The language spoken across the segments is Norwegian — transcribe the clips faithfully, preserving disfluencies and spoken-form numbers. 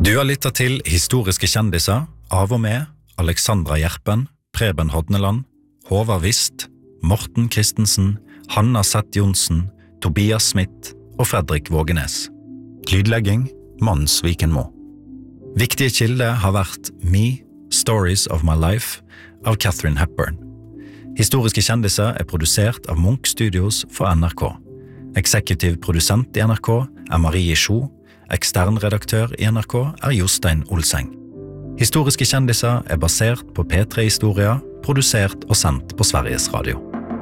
Du har lyttet til Historiske kjendiser av og med Alexandra Gjerpen, Preben Hodneland, Håvard Vist, Morten Christensen, Hanna Seth Jonsen, Tobias Smith og Fredrik Vågenes. Lydlegging Mons Vikenmo. Viktige kilder har vært Me, Stories of My Life av Katharine Hepburn. Historiske kjendiser er produsert av Munch Studios for N R K. Eksekutiv produsent i N R K er Marie Scho. Ekstern redaktør i N R K er Jostein Olseng. Historiske kjendiser er basert på P tre-historier, produsert og sendt på Sveriges Radio.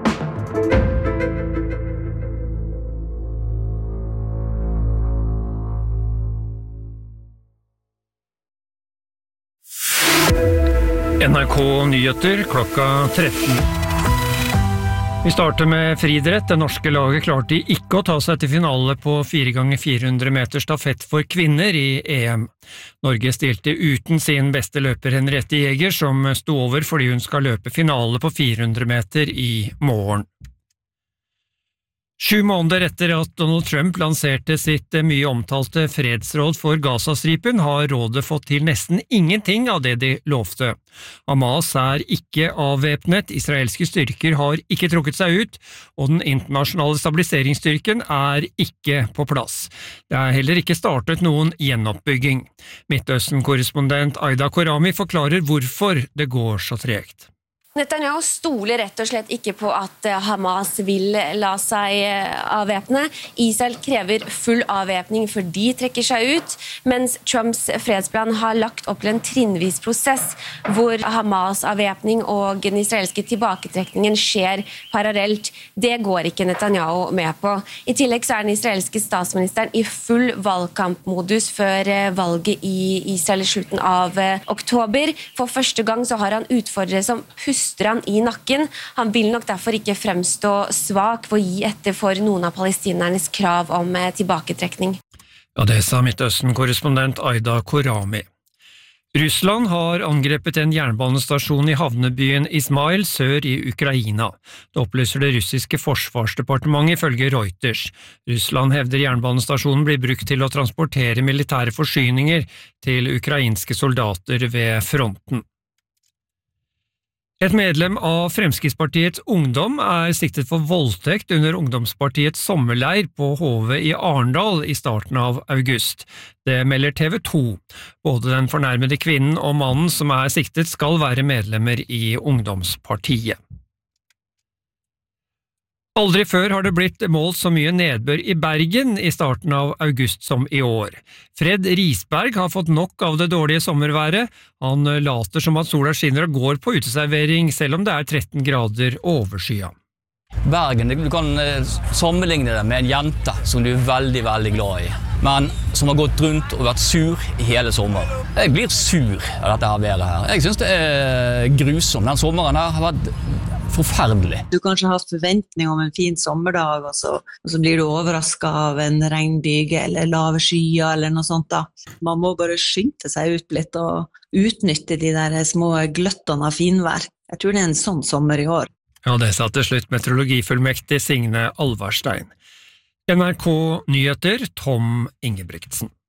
N R K Nyheter klokka tretten. Vi starter med friidrett. Det norske laget klarte ikke å ta seg til finale på fire ganger fire hundre meter stafett for kvinner i E M. Norge stilte uten sin beste løper Henriette Jäger, som sto over fordi hun skal løpe finale på fire hundre meter i morgen. Sju måneder etter at Donald Trump lanserte sitt mye omtalte fredsråd for Gazastripen, har rådet fått til nesten ingenting av det de lovte. Hamas er ikke avvæpnet, israelske styrker har ikke trukket seg ut, og den internasjonale stabiliseringsstyrken er ikke på plass. Det er heller ikke startet noen gjenoppbygging. Midtøsten-korrespondent Aida Korami forklarer hvorfor det går så tregt. Netanyahu stoler rett og slett ikke på at Hamas vil la seg avvæpne. Israel krever full avvæpning før de trekker seg ut, mens Trumps fredsplan har lagt opp til en trinnvis prosess hvor Hamas avvæpning og den israelske tilbaketrekningen skjer parallelt. Det går ikke Netanyahu med på. I tillegg så er den israelske statsministeren i full valgkampmodus før valget i Israel i slutten av oktober. For første gang så har han utfordrere som puster han i nakken. Han vil nok derfor ikke fremstå svak for å gi etter for noen av palestinernes krav om tilbaketrekning. Ja, det sa Midtøsten-korrespondent Aida Korami. Russland har angrepet en jernbanestasjon i havnebyen Ismail sør i Ukraina. Det opplyser det russiske forsvarsdepartementet ifølge Reuters. Russland hevder jernbanestasjonen blir brukt til å transportere militære forsyninger til ukrainske soldater ved fronten. Et medlem av Fremskrittspartiets Ungdom er siktet for voldtekt under Ungdomspartiets sommerleir på Hove i Arendal i starten av august. Det melder T V to. Både den fornærmede kvinnen og mannen som er siktet skal være medlemmer i Ungdomspartiet. Aldri før har det blitt målt så mye nedbør i Bergen i starten av august som i år. Fred Risberg har fått nok av det dårlige sommerværet. Han later som at sola skinner og går på uteservering, selv om det er tretten grader overskya. Bergen, du kan sammenligne det med en jente som du er veldig, veldig glad i, men som har gått rundt og vært sur i hele sommer. Jeg blir sur av dette her været her. Jeg synes det er grusomt. Den sommeren her har vært forferdelig. Du kanskje har forventning om en fin sommerdag, og så, og så blir du overrasket av en regnbyge eller lave skyer eller noe sånt da. Man må bare skynde seg ut litt og utnytte de der små gløttene av finvær. Jeg tror det er en sånn sommer i år. Ja, det sa til slutt meteorologifullmektig Signe Alvarstein. N R K Nyheter, Tom Ingebrigtsen.